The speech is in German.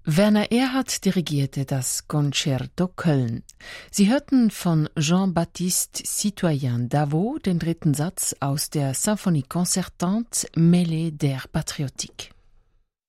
Werner Erhard dirigierte das Concerto Köln. Sie hörten von Jean-Baptiste Citoyen Davo den dritten Satz aus der Symphonie concertante Mêlée d'air patriotique.